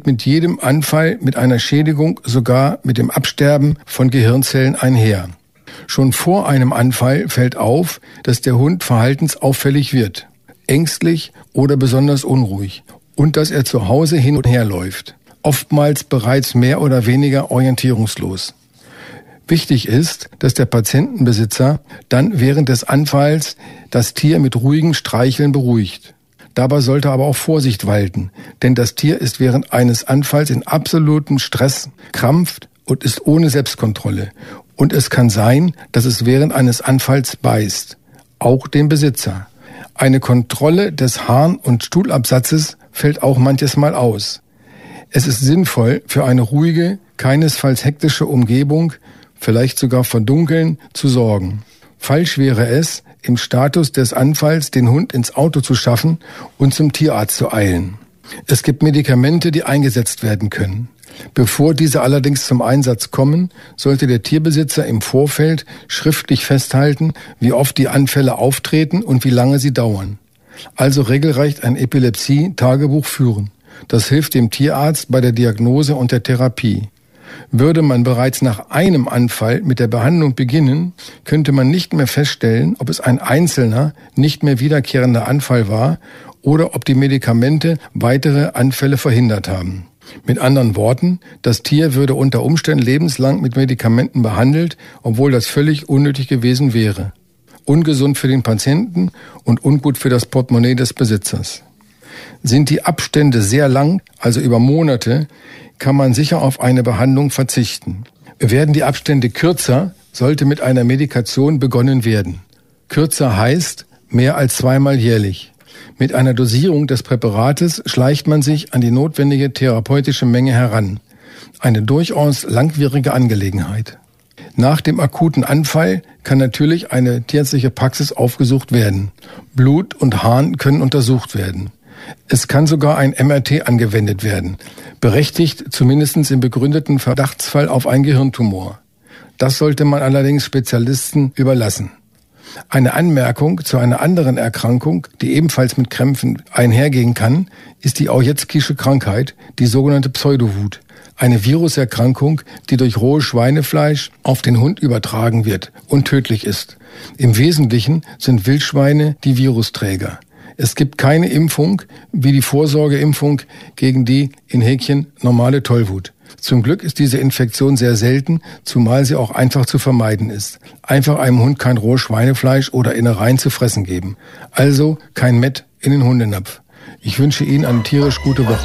geht mit jedem Anfall, mit einer Schädigung, sogar mit dem Absterben von Gehirnzellen einher. Schon vor einem Anfall fällt auf, dass der Hund verhaltensauffällig wird, ängstlich oder besonders unruhig und dass er zu Hause hin und her läuft, oftmals bereits mehr oder weniger orientierungslos. Wichtig ist, dass der Patientenbesitzer dann während des Anfalls das Tier mit ruhigen Streicheln beruhigt. Dabei sollte aber auch Vorsicht walten, denn das Tier ist während eines Anfalls in absolutem Stress, krampft und ist ohne Selbstkontrolle. Und es kann sein, dass es während eines Anfalls beißt, auch den Besitzer. Eine Kontrolle des Harn- und Stuhlabsatzes fällt auch manches Mal aus. Es ist sinnvoll, für eine ruhige, keinesfalls hektische Umgebung, vielleicht sogar verdunkeln, zu sorgen. Falsch wäre es, im Status des Anfalls den Hund ins Auto zu schaffen und zum Tierarzt zu eilen. Es gibt Medikamente, die eingesetzt werden können. Bevor diese allerdings zum Einsatz kommen, sollte der Tierbesitzer im Vorfeld schriftlich festhalten, wie oft die Anfälle auftreten und wie lange sie dauern. Also regelrecht ein Epilepsie-Tagebuch führen. Das hilft dem Tierarzt bei der Diagnose und der Therapie. Würde man bereits nach einem Anfall mit der Behandlung beginnen, könnte man nicht mehr feststellen, ob es ein einzelner, nicht mehr wiederkehrender Anfall war oder ob die Medikamente weitere Anfälle verhindert haben. Mit anderen Worten, das Tier würde unter Umständen lebenslang mit Medikamenten behandelt, obwohl das völlig unnötig gewesen wäre. Ungesund für den Patienten und ungut für das Portemonnaie des Besitzers. Sind die Abstände sehr lang, also über Monate, kann man sicher auf eine Behandlung verzichten. Werden die Abstände kürzer, sollte mit einer Medikation begonnen werden. Kürzer heißt mehr als 2-mal jährlich. Mit einer Dosierung des Präparates schleicht man sich an die notwendige therapeutische Menge heran. Eine durchaus langwierige Angelegenheit. Nach dem akuten Anfall kann natürlich eine tierärztliche Praxis aufgesucht werden. Blut und Harn können untersucht werden. Es kann sogar ein MRT angewendet werden, berechtigt zumindest im begründeten Verdachtsfall auf einen Gehirntumor. Das sollte man allerdings Spezialisten überlassen. Eine Anmerkung zu einer anderen Erkrankung, die ebenfalls mit Krämpfen einhergehen kann, ist die Aujetskische Krankheit, die sogenannte Pseudowut. Eine Viruserkrankung, die durch rohes Schweinefleisch auf den Hund übertragen wird und tödlich ist. Im Wesentlichen sind Wildschweine die Virusträger. Es gibt keine Impfung wie die Vorsorgeimpfung gegen die, in Häkchen, normale Tollwut. Zum Glück ist diese Infektion sehr selten, zumal sie auch einfach zu vermeiden ist. Einfach einem Hund kein rohes Schweinefleisch oder Innereien zu fressen geben. Also kein Mett in den Hundenapf. Ich wünsche Ihnen eine tierisch gute Woche.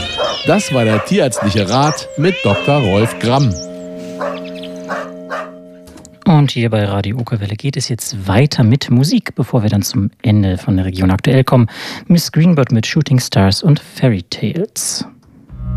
Das war der tierärztliche Rat mit Dr. Rolf Gramm. Und hier bei Radio Okerwelle geht es jetzt weiter mit Musik, bevor wir dann zum Ende von der Region aktuell kommen. Miss Greenbird mit Shooting Stars und Fairy Tales.